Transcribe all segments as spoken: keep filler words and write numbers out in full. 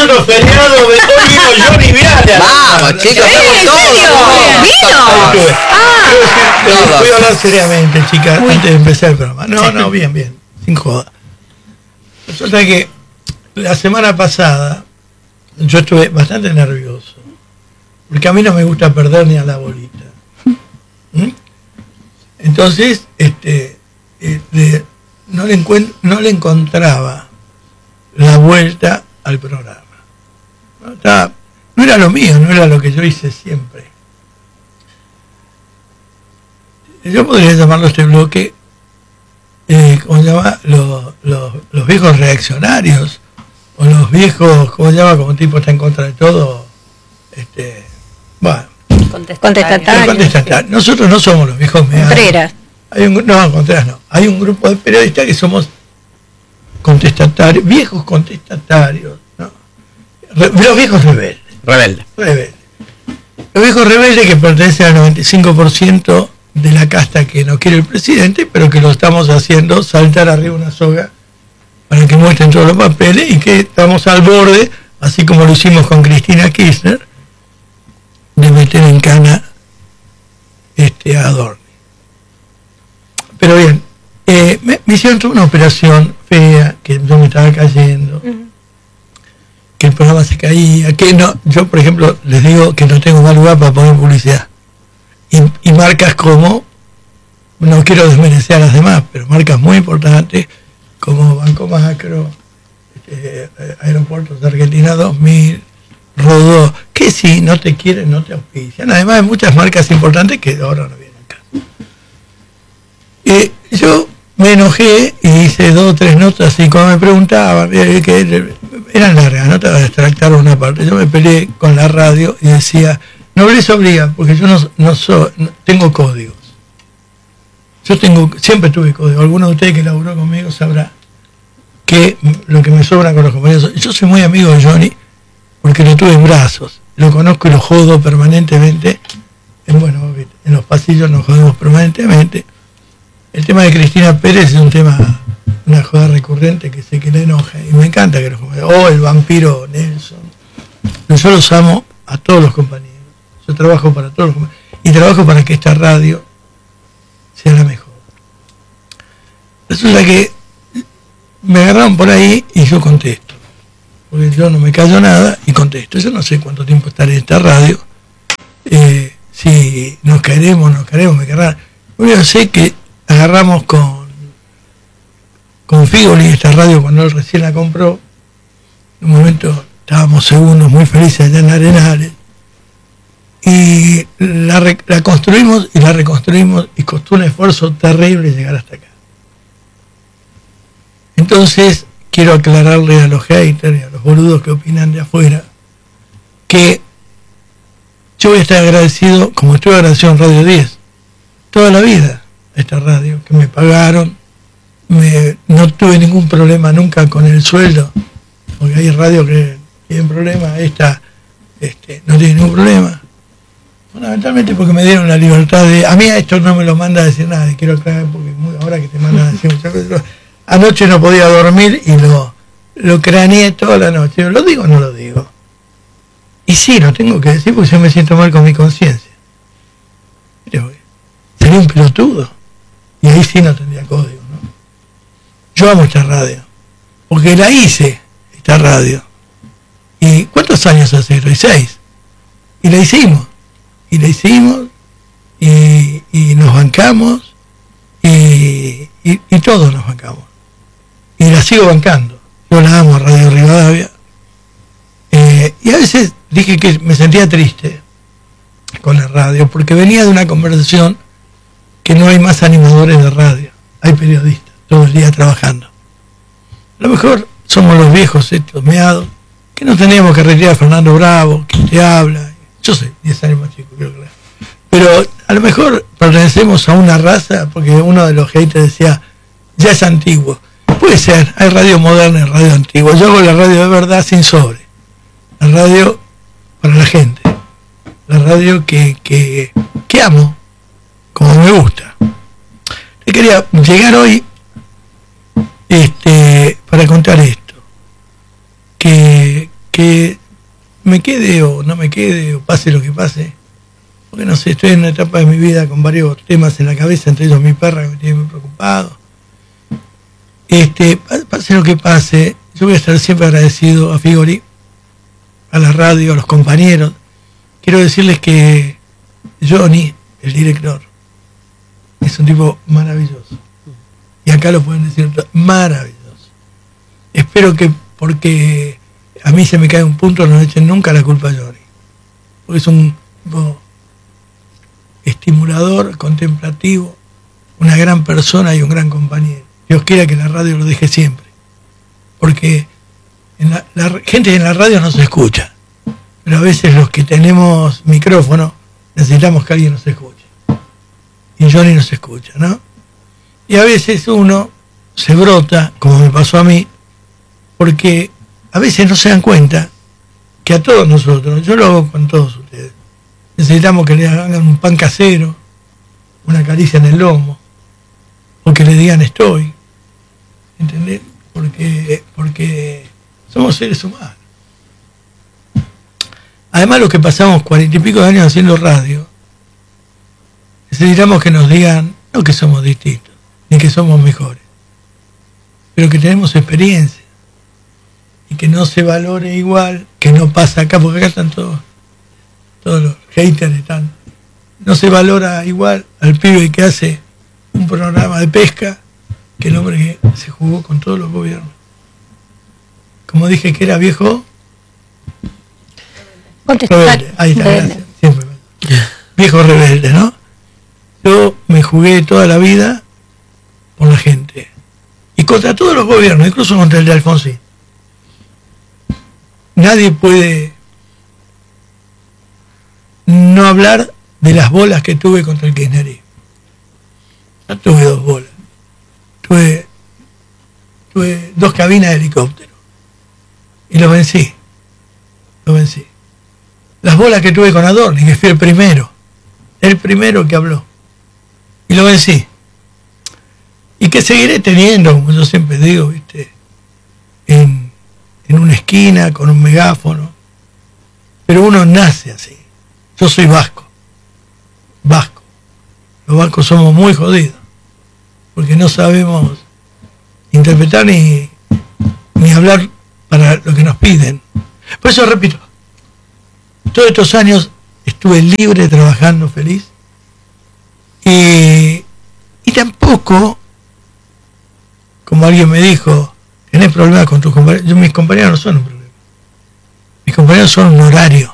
otro feriado de hoy vino Johnny Viale. Vamos, chicos, ¿En serio? ¿Vino? Ah. Voy a hablar seriamente, chicas, antes de empezar el programa. No, no, bien, bien, sin joda. Resulta que la semana pasada yo estuve bastante nervioso, porque a mí no me gusta perder ni a la bolita. ¿Mm? Entonces, este, este no, le encuent- no le encontraba la vuelta al programa. No, estaba, no era lo mío, no era lo que yo hice siempre. Yo podría llamarlo este bloque, eh, ¿cómo se llama? Los, los, los viejos reaccionarios, o los viejos, ¿cómo se llama? Como un tipo está en contra de todo. Este, bueno. Contestatario. Contestatario. Nosotros no somos los viejos meados. Contreras. Hay un, no, Contreras no. Hay un grupo de periodistas que somos contestatarios, viejos contestatarios, ¿no? Re, los viejos rebeldes. Rebelde. Rebeldes. Los viejos rebeldes que pertenecen al noventa y cinco por ciento de la casta que no quiere el presidente, pero que lo estamos haciendo saltar arriba una soga para que muestren todos los papeles, y que estamos al borde, así como lo hicimos con Cristina Kirchner, de meter en cana este, a Adorni. Pero bien, eh, me, me hicieron toda una operación fea, que yo me estaba cayendo, uh-huh. que el programa se caía, que no, yo por ejemplo les digo que no tengo mal lugar para poner publicidad. Y, y marcas como, no quiero desmerecer a las demás, pero marcas muy importantes como Banco Macro, este, Aeropuertos de Argentina dos mil, Rodó, que si no te quieren no te auspician. Además hay muchas marcas importantes que ahora no vienen acá. Y yo me enojé y hice dos o tres notas, y cuando me preguntaban, que eran largas, no te vas a extractar una parte, yo me peleé con la radio y decía, no les obliga, porque yo no, no, soy, no tengo códigos. Yo tengo, siempre tuve código. Alguno de ustedes que laburó conmigo sabrá que lo que me sobra con los compañeros. Yo soy muy amigo de Johnny porque lo tuve en brazos. Lo conozco y lo jodo permanentemente. En, bueno, en los pasillos nos jodemos permanentemente. El tema de Cristina Pérez es un tema, una joda recurrente que sé que le enoja. Y me encanta que los compañeros. O oh, el vampiro Nelson. Yo los amo a todos los compañeros. Yo trabajo para todos los compañeros. Y trabajo para que esta radio sea la mejor. Resulta que me agarraron por ahí y yo contesto, porque yo no me callo nada y contesto. Yo no sé cuánto tiempo estaré en esta radio, eh, si nos caeremos, nos caeremos, me querrán. Yo sé que agarramos con con Figoli esta radio cuando él recién la compró. En un momento estábamos segundos, muy felices allá en Arenales, y la, re, la construimos y la reconstruimos, y costó un esfuerzo terrible llegar hasta acá. Entonces quiero aclararle a los haters y a los boludos que opinan de afuera que yo voy a estar agradecido, como estuve agradecido en Radio diez toda la vida, a esta radio, que me pagaron, me, no tuve ningún problema nunca con el sueldo, porque hay radios que tienen problemas, esta este, no tiene ningún problema. Fundamentalmente porque me dieron la libertad de... A mí a esto no me lo manda a decir nadie, quiero aclarar, porque muy, ahora que te mandan a decir muchas cosas... Anoche no podía dormir y lo, lo craneé toda la noche. ¿Lo digo o no lo digo? Y sí, lo tengo que decir porque yo me siento mal con mi conciencia. Sería un pelotudo. Y ahí sí no tendría código, ¿no? Yo amo esta radio, porque la hice, esta radio. ¿Y cuántos años hace? Seis. Y la hicimos. Y la hicimos, y, y nos bancamos, y, y, y todos nos bancamos. Y la sigo bancando. Yo la amo, Radio Rivadavia. Eh, y a veces dije que me sentía triste con la radio, porque venía de una conversación que no hay más animadores de radio, hay periodistas todo el día trabajando. A lo mejor somos los viejos estos meados, que no teníamos que retirar a Fernando Bravo, que te habla. Yo soy diez años más chico, creo que. Pero a lo mejor pertenecemos a una raza, porque uno de los haters decía, ya es antiguo. Puede ser, hay radio moderna y radio antigua. Yo hago la radio de verdad sin sobre. La radio para la gente. La radio que, que, que amo, como me gusta. Yo quería llegar hoy este, para contar esto. Que, que me quede o no me quede, o pase lo que pase, porque no sé, estoy en una etapa de mi vida con varios temas en la cabeza, entre ellos mi perra que me tiene muy preocupado. Este, pase lo que pase, yo voy a estar siempre agradecido a Figori, a la radio, a los compañeros. Quiero decirles que Johnny, el director, es un tipo maravilloso. Y acá lo pueden decir, maravilloso. Espero que, porque a mí se me cae un punto, no le echen nunca la culpa a Johnny. Porque es un tipo estimulador, contemplativo, una gran persona y un gran compañero. Dios quiera que la radio lo deje siempre. Porque en la, la gente en la radio no se escucha. Pero a veces los que tenemos micrófono necesitamos que alguien nos escuche. Y Johnny nos escucha, ¿no? Y a veces uno se brota, como me pasó a mí, porque a veces no se dan cuenta que a todos nosotros, yo lo hago con todos ustedes, necesitamos que le hagan un pan casero, una caricia en el lomo, o que le digan estoy, ¿entendés? Porque, porque somos seres humanos. Además, los que pasamos cuarenta y pico de años haciendo radio, necesitamos que nos digan, no que somos distintos, ni que somos mejores, pero que tenemos experiencia, y que no se valore igual, que no pasa acá, porque acá están todos, todos los haters están, no se valora igual al pibe que hace un programa de pesca, que el hombre que se jugó con todos los gobiernos. Como dije que era viejo, rebelde. Ahí está, gracias. Siempre. Viejo rebelde, ¿no? Yo me jugué toda la vida por la gente. Y contra todos los gobiernos, incluso contra el de Alfonsín. Nadie puede no hablar de las bolas que tuve contra el kirchnerismo. No tuve dos bolas. Tuve, tuve dos cabinas de helicóptero. Y lo vencí. Lo vencí. Las bolas que tuve con Adorni, que fui el primero. El primero que habló. Y lo vencí. Y que seguiré teniendo, como yo siempre digo, ¿viste? En, en una esquina, con un megáfono. Pero uno nace así. Yo soy vasco. Vasco. Los vascos somos muy jodidos. Porque no sabemos interpretar ni, ni hablar para lo que nos piden. Por eso repito, todos estos años estuve libre, trabajando, feliz. Y, y tampoco, como alguien me dijo, tenés problemas con tus compañeros. Yo, mis compañeros no son un problema. Mis compañeros son un horario.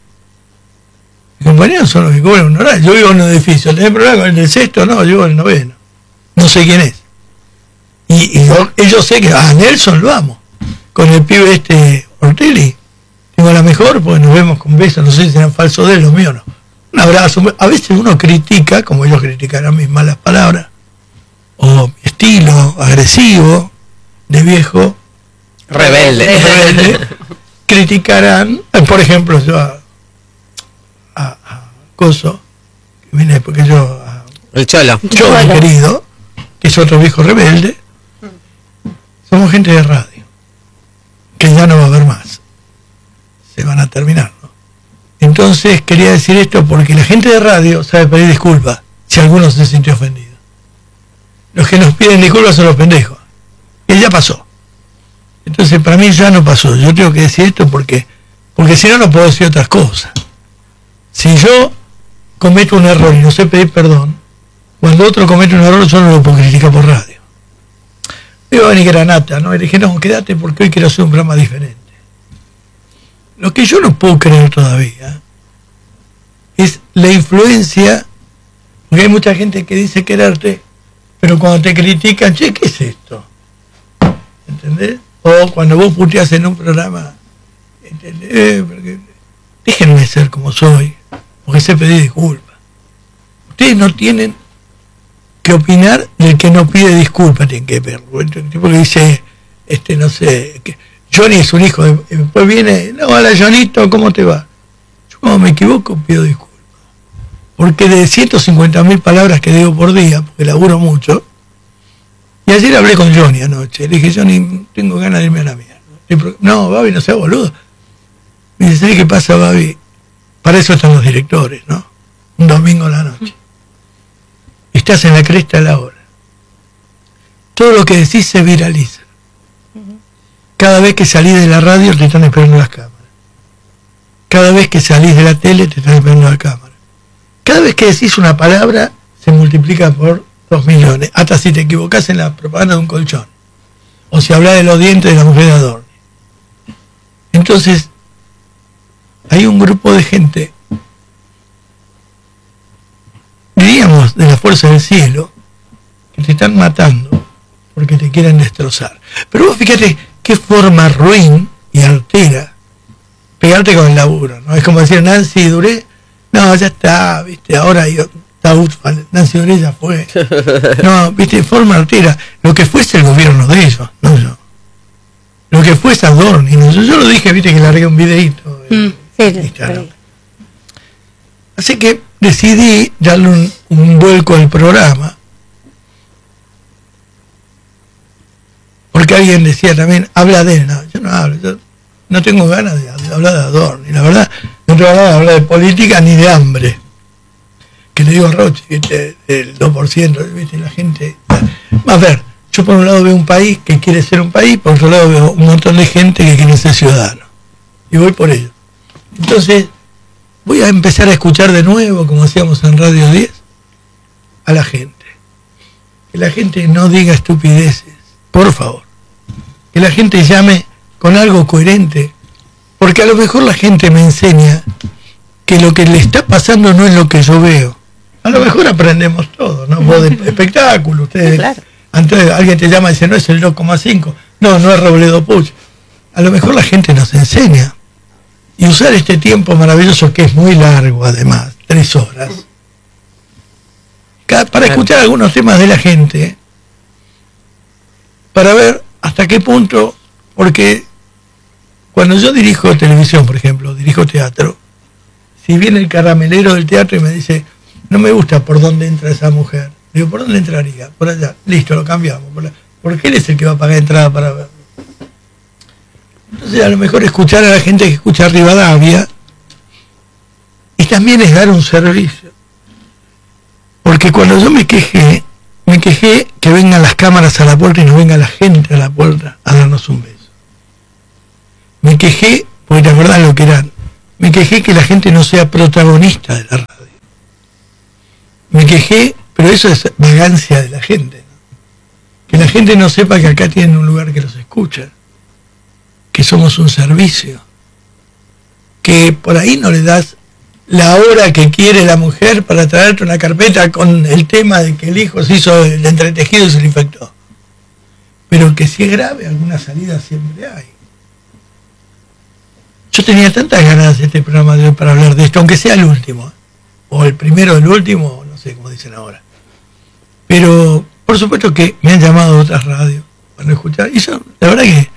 Mis compañeros son los que cobran un horario. Yo vivo en un edificio. ¿Tenés problema con el del sexto? No, yo vivo en el noveno. No sé quién es. Y, y yo, ellos sé que a Nelson lo amo. Con el pibe este Ortelli. Tengo la mejor porque nos vemos con besos. No sé si serán falsos de él, los míos no. Un abrazo. A veces uno critica, como ellos criticarán mis malas palabras, o mi estilo agresivo, de viejo rebelde. rebelde criticarán, por ejemplo, yo a, a, a Coso, que viene porque yo a, el Cholo. yo, mi querido, que es otro viejo rebelde, somos gente de radio, que ya no va a haber más. Se van a terminar, ¿no? Entonces quería decir esto porque la gente de radio sabe pedir disculpas si alguno se sintió ofendido. Los que nos piden disculpas son los pendejos. Y ya pasó. Entonces para mí ya no pasó. Yo tengo que decir esto porque, porque si no, no puedo decir otras cosas. Si yo cometo un error y no sé pedir perdón, cuando otro comete un error yo no lo puedo criticar por radio. Iba a venir Granata, ¿no? Y le dije, no, quédate porque hoy quiero hacer un programa diferente. Lo que yo no puedo creer todavía es la influencia, porque hay mucha gente que dice quererte, pero cuando te critican, che, ¿qué es esto? ¿Entendés? O cuando vos puteás en un programa, ¿entendés? Eh, porque, déjenme ser como soy, porque sé pedir disculpas. Ustedes no tienen que opinar del que no pide disculpas, tienen que ver. El tipo que dice, este, no sé, que Johnny es un hijo, de, después viene, no, hola Johnito, ¿cómo te va? Yo cuando me equivoco pido disculpas. Porque de ciento cincuenta mil palabras que digo por día, porque laburo mucho, y ayer hablé con Johnny anoche, le dije, Johnny, tengo ganas de irme a la mierda. No, Babi, no seas boludo. Me dice, ¿sabes qué pasa, Babi? Para eso están los directores, ¿no? Un domingo a la noche. Estás en la cresta de la hora. Todo lo que decís se viraliza. Cada vez que salís de la radio te están esperando las cámaras. Cada vez que salís de la tele te están esperando la cámara. Cada vez que decís una palabra se multiplica por dos millones. Hasta si te equivocás en la propaganda de un colchón. O si hablas de los dientes de la mujer de Adorni. Entonces, hay un grupo de gente, diríamos, de la fuerza del cielo, que te están matando porque te quieren destrozar. Pero vos fíjate qué forma ruin y artera pegarte con el laburo, ¿no? Es como decir, Nancy Duré, no, ya está, viste, ahora yo, está ufa, Nancy Duré ya fue. No, viste, forma artera, lo que fuese el gobierno de ellos, no yo. Lo que fuese Adorni, no yo. Yo lo dije, viste, que largué un videíto. Mm, sí, Instagram. Así que decidí darle un, un vuelco al programa, porque alguien decía también, habla de él. No, yo no hablo, yo no tengo ganas de, de hablar de Adorni, la verdad, no tengo ganas de hablar de política ni de hambre. Que le digo a Roche, ¿viste? El dos por ciento, ¿viste? La gente. A ver, yo por un lado veo un país que quiere ser un país, por otro lado veo un montón de gente que quiere ser ciudadano. Y voy por ello. Entonces, voy a empezar a escuchar de nuevo, como hacíamos en Radio diez, a la gente. Que la gente no diga estupideces, por favor. Que la gente llame con algo coherente. Porque a lo mejor la gente me enseña que lo que le está pasando no es lo que yo veo. A lo mejor aprendemos todo, ¿no? Vos de espectáculo, ustedes. Sí, claro. Antes alguien te llama y dice, no es el dos coma cinco. No, no es Robledo Puch. A lo mejor la gente nos enseña. Y usar este tiempo maravilloso, que es muy largo además, tres horas, para escuchar algunos temas de la gente, para ver hasta qué punto, porque cuando yo dirijo televisión, por ejemplo, dirijo teatro, si viene el caramelero del teatro y me dice, no me gusta por dónde entra esa mujer, digo, ¿por dónde entraría? Por allá, listo, lo cambiamos, por la, porque él es el que va a pagar entrada para verlo. Entonces a lo mejor escuchar a la gente que escucha Rivadavia y también es dar un servicio. Porque cuando yo me quejé, me quejé que vengan las cámaras a la puerta y no venga la gente a la puerta a darnos un beso. Me quejé, porque te acordás lo que eran, me quejé que la gente no sea protagonista de la radio. Me quejé, pero eso es vagancia de la gente, ¿no? Que la gente no sepa que acá tienen un lugar que los escucha, que somos un servicio, que por ahí no le das la hora que quiere la mujer para traerte una carpeta con el tema de que el hijo se hizo el entretejido y se le infectó, pero que si es grave alguna salida siempre hay. Yo tenía tantas ganas de hacer este programa de hoy para hablar de esto, aunque sea el último, o el primero del último, no sé cómo dicen ahora, pero por supuesto que me han llamado de otras radios para escuchar, y yo, la verdad que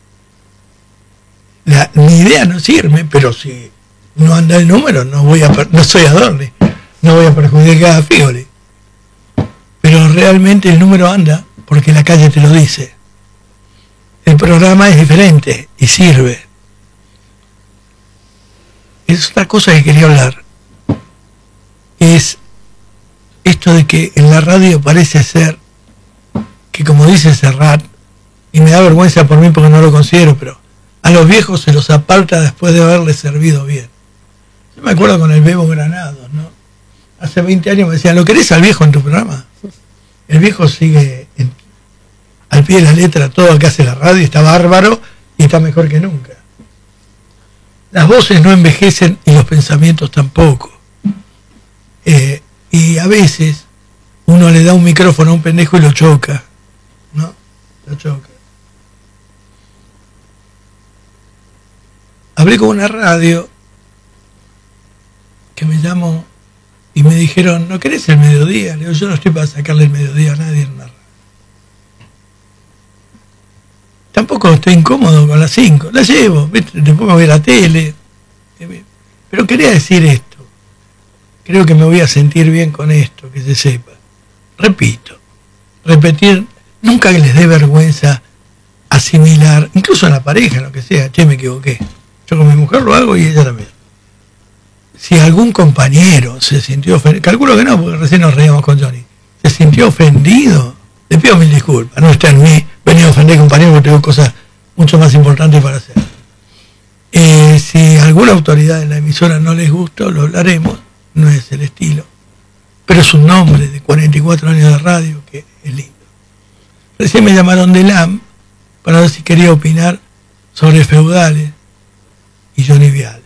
La, mi idea no sirve, pero si no anda el número, no voy a no soy Adorni, no voy a perjudicar a Fiori. Pero realmente el número anda porque la calle te lo dice. El programa es diferente y sirve. Es otra cosa que quería hablar. Es esto de que en la radio parece ser que, como dice Serrat, y me da vergüenza por mí porque no lo considero, pero a los viejos se los aparta después de haberles servido bien. Yo me acuerdo con el Bebo Granados, ¿no? Hace veinte años me decían, ¿lo querés al viejo en tu programa? El viejo sigue en, al pie de la letra todo lo que hace la radio, está bárbaro y está mejor que nunca. Las voces no envejecen y los pensamientos tampoco. Eh, y a veces uno le da un micrófono a un pendejo y lo choca, ¿no? Lo choca. Hablé con una radio que me llamó y me dijeron, ¿no querés el mediodía? Le digo, yo no estoy para sacarle el mediodía a nadie en una radio. Tampoco estoy incómodo con las cinco, la llevo, ¿viste? Después me voy a la tele. Pero quería decir esto. Creo que me voy a sentir bien con esto, que se sepa. Repito, repetir, nunca que les dé vergüenza asimilar, incluso a la pareja, lo que sea, che, me equivoqué. Yo con mi mujer lo hago y ella también. Si algún compañero se sintió ofendido, calculo que no, porque recién nos reíamos con Johnny, se sintió ofendido, le pido mil disculpas, no está en mí venir a ofender compañero porque tengo cosas mucho más importantes para hacer. Eh, si alguna autoridad en la emisora no les gusta, lo hablaremos, no es el estilo, pero es un nombre de cuarenta y cuatro años de radio que es lindo. Recién me llamaron de L A M para ver si quería opinar sobre Feudales y Johnny Viale.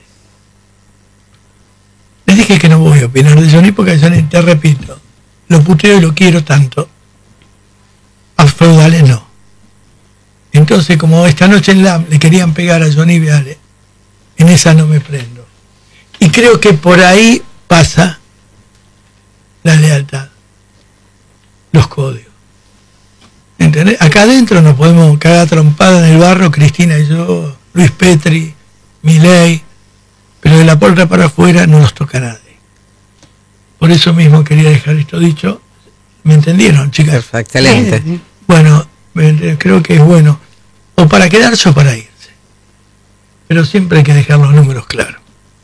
Les dije que no voy a opinar de Johnny porque a Johnny, te repito, lo puteo y lo quiero tanto. A Feudales no. Entonces, como esta noche en L A M le querían pegar a Johnny Viale, en esa no me prendo. Y creo que por ahí pasa la lealtad, los códigos. ¿Entendés? Acá adentro nos podemos cagar trompada en el barro, Cristina y yo, Luis Petri, Milei, pero de la puerta para afuera no nos toca a nadie. Por eso mismo quería dejar esto dicho. ¿Me entendieron, chicas? Excelente. Bueno, creo que es bueno, o para quedarse o para irse. Pero siempre hay que dejar los números claros.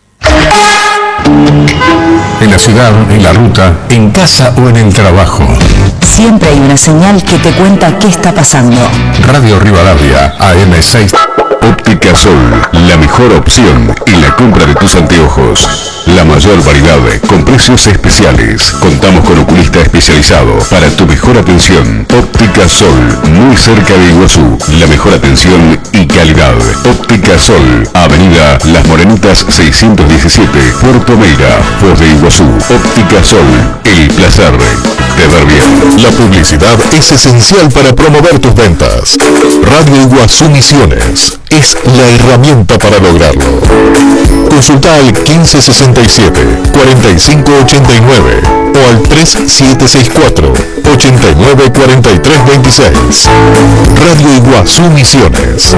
En la ciudad, en la ruta, en casa o en el trabajo. Siempre hay una señal que te cuenta qué está pasando. Radio Rivadavia, A M seis. Óptica Sol, la mejor opción en la compra de tus anteojos. La mayor variedad con precios especiales. Contamos con oculista especializado para tu mejor atención. Óptica Sol, muy cerca de Iguazú. La mejor atención y calidad. Óptica Sol, Avenida Las Morenitas seiscientos diecisiete, Puerto Meira, Foz de Iguazú. Óptica Sol, el placer de ver bien. La publicidad es esencial para promover tus ventas. Radio Iguazú Misiones es la herramienta para lograrlo. Consulta al quince sesenta y siete, cuarenta y cinco ochenta y nueve o al tres siete seis cuatro, ochenta y nueve cuarenta y tres veintiséis. Radio Iguazú Misiones.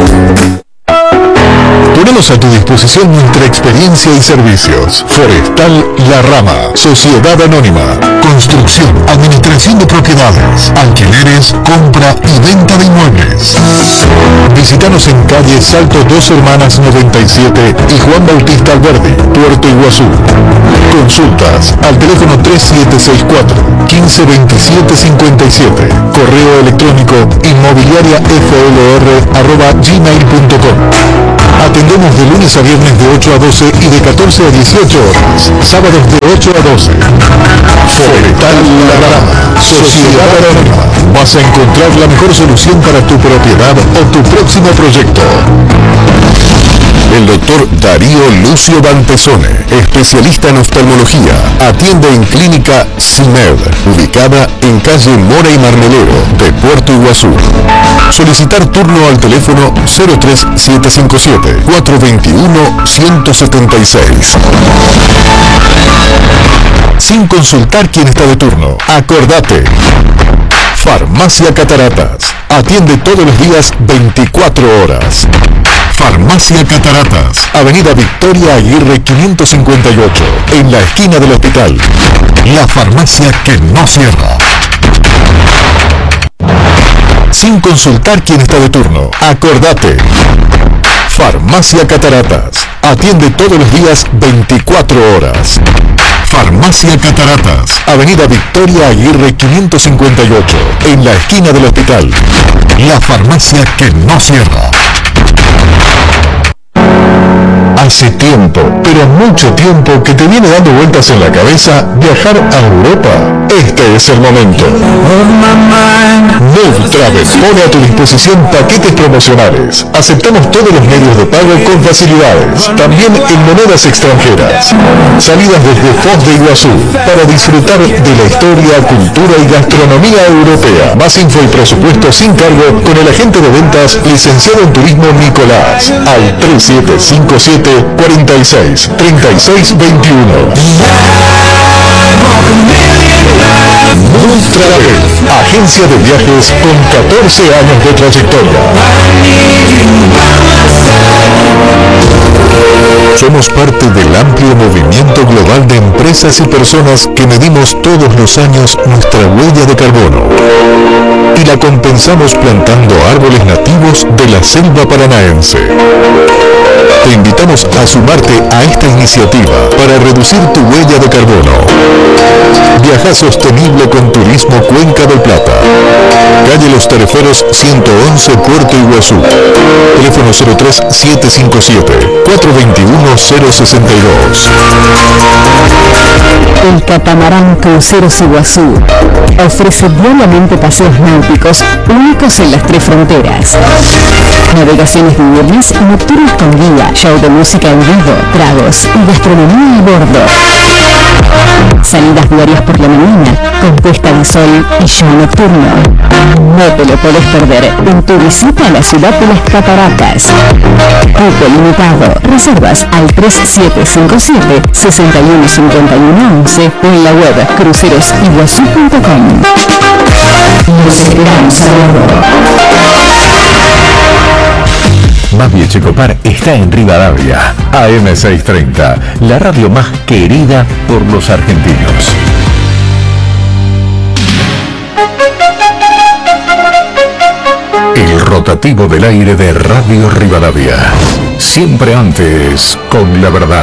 Ponemos a tu disposición nuestra experiencia y servicios. Forestal La Rama, Sociedad Anónima, construcción, administración de propiedades, alquileres, compra y venta de inmuebles. Visítanos en calle Salto Dos Hermanas noventa y siete y Juan Bautista Alberdi, Puerto Iguazú. Consultas al teléfono tres siete seis cuatro, quince veintisiete cincuenta y siete. Correo electrónico inmobiliaria f l r arroba gmail punto com. Atendemos de lunes a viernes de ocho a doce y de catorce a dieciocho horas. Sábados de ocho a doce. Forestal La Rama, Sociedad Anónima. Vas a encontrar la mejor solución para tu propiedad o tu próximo proyecto. El doctor Darío Lucio Bantesone, especialista en oftalmología, atiende en Clínica CIMED, ubicada en calle Mora y Marmelero, de Puerto Iguazú. Solicitar turno al teléfono cero tres siete cinco siete, cuatro dos uno, uno siete seis. Sin consultar quién está de turno, acordate. Farmacia Cataratas, atiende todos los días veinticuatro horas. Farmacia Cataratas, Avenida Victoria Aguirre quinientos cincuenta y ocho, en la esquina del hospital. La farmacia que no cierra. Sin consultar quién está de turno, acordate. Farmacia Cataratas, atiende todos los días veinticuatro horas. Farmacia Cataratas, Avenida Victoria Aguirre quinientos cincuenta y ocho, en la esquina del hospital. La farmacia que no cierra. Hace tiempo, pero mucho tiempo, que te viene dando vueltas en la cabeza viajar a Europa. Este es el momento. Move Travel pone a tu disposición paquetes promocionales. Aceptamos todos los medios de pago con facilidades, también en monedas extranjeras. Salidas desde Foz de Iguazú para disfrutar de la historia, cultura y gastronomía europea. Más info y presupuesto sin cargo con el agente de ventas licenciado en turismo Nicolás al tres siete cinco siete, cuarenta y seis, treinta y seis veintiuno. Move Travel, agencia de viajes con catorce años de trayectoria. Somos parte del amplio movimiento global de empresas y personas que medimos todos los años nuestra huella de carbono y la compensamos plantando árboles nativos de la selva paranaense. Te invitamos a sumarte a esta iniciativa para reducir tu huella de carbono. Viaja sostenible con Turismo Cuenca del Plata. Calle Los Tareferos ciento once, Puerto Iguazú. Teléfono cero tres siete cinco siete, cuatro dos uno, cero seis dos. El catamarán Cruceros Iguazú ofrece diariamente paseos náuticos únicos en las tres fronteras. Navegaciones diurnas y nocturnas con guía, show de música en vivo, tragos y gastronomía a bordo. Salidas diarias por la mañana, con puesta de sol y show nocturno. No te lo podés perder en tu visita a la ciudad de las Cataratas. Cupo limitado. Reservas al tres siete cinco siete, seis uno cinco uno once o en la web cruceros iguazú punto com. Nos esperamos a bordo. Babi Echecopar está en Rivadavia, A M seiscientos treinta, la radio más querida por los argentinos. El rotativo del aire de Radio Rivadavia. Siempre antes, con la verdad.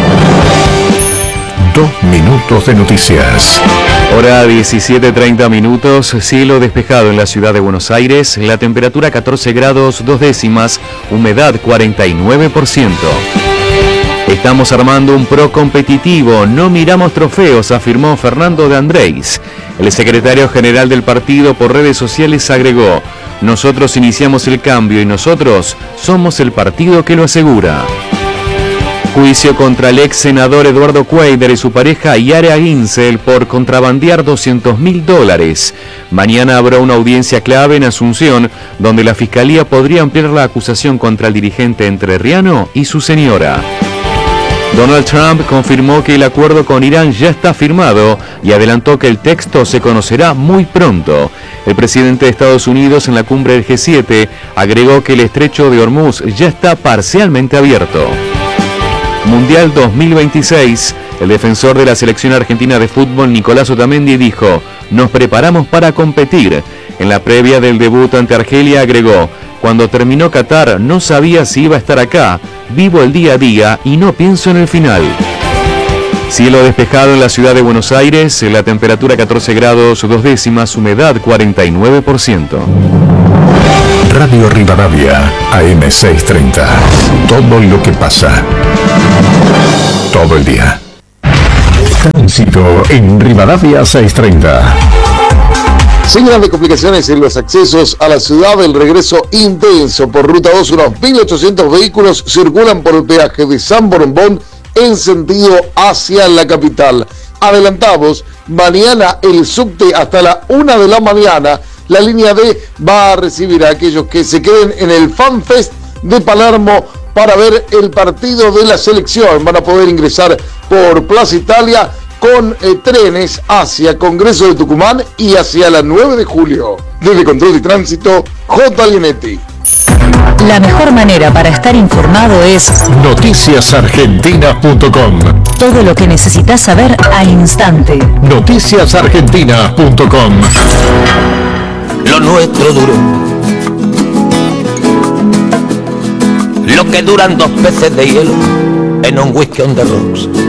Dos minutos de noticias. Hora diecisiete treinta minutos, cielo despejado en la ciudad de Buenos Aires, la temperatura catorce grados dos décimas, humedad cuarenta y nueve por ciento. Estamos armando un pro competitivo, no miramos trofeos, afirmó Fernando de Andrés. El secretario general del partido por redes sociales agregó: nosotros iniciamos el cambio y nosotros somos el partido que lo asegura. Juicio contra el ex senador Eduardo Cuader y su pareja Yara Ginsel por contrabandear doscientos mil dólares. Mañana habrá una audiencia clave en Asunción, donde la Fiscalía podría ampliar la acusación contra el dirigente entrerriano y su señora. Donald Trump confirmó que el acuerdo con Irán ya está firmado y adelantó que el texto se conocerá muy pronto. El presidente de Estados Unidos en la cumbre del G siete agregó que el estrecho de Hormuz ya está parcialmente abierto. Mundial dos mil veintiséis, el defensor de la selección argentina de fútbol Nicolás Otamendi dijo: nos preparamos para competir. En la previa del debut ante Argelia agregó: cuando terminó Qatar no sabía si iba a estar acá, vivo el día a día y no pienso en el final. Cielo despejado en la ciudad de Buenos Aires, la temperatura catorce grados dos décimas, humedad cuarenta y nueve por ciento. Radio Rivadavia, A M seiscientos treinta. Todo lo que pasa. Todo el día. Tránsito en Rivadavia seiscientos treinta. Sin grandes complicaciones en los accesos a la ciudad, el regreso intenso por Ruta dos, unos mil ochocientos vehículos circulan por el peaje de San Borombón en sentido hacia la capital. Adelantamos, mañana el subte hasta la una de la mañana, la línea D va a recibir a aquellos que se queden en el FanFest de Palermo para ver el partido de la selección. Van a poder ingresar por Plaza Italia con eh, trenes hacia Congreso de Tucumán y hacia la nueve de julio. Desde Control de Tránsito, J. Lienetti. La mejor manera para estar informado es noticias argentinas punto com. todo lo que necesitas saber al instante. noticias argentinas punto com. Lo nuestro duró lo que duran dos peces de hielo en un whisky on the rocks.